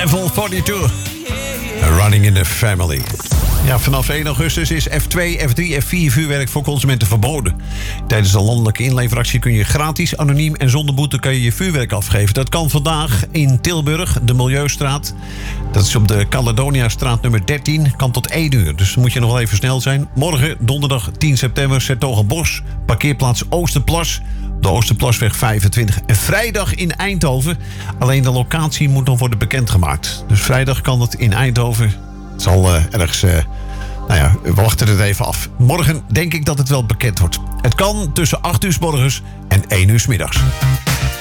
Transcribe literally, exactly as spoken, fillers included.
Level tweeënveertig. Running in the Family. Ja, vanaf één augustus is F twee, F drie, F vier vuurwerk voor consumenten verboden. Tijdens de landelijke inleveractie kun je gratis, anoniem en zonder boete kun je je vuurwerk afgeven. Dat kan vandaag in Tilburg, de Milieustraat. Dat is op de Caledoniastraat nummer dertien. Kan tot één uur, dus moet je nog wel even snel zijn. Morgen, donderdag tien september, 's-Hertogenbosch. Parkeerplaats Oosterplas. De Oosterplasweg vijfentwintig. En vrijdag in Eindhoven. Alleen de locatie moet nog worden bekendgemaakt. Dus vrijdag kan het in Eindhoven. Het zal uh, ergens... Uh, nou ja, we wachten het even af. Morgen denk ik dat het wel bekend wordt. Het kan tussen acht uur 's morgens en één uur 's middags.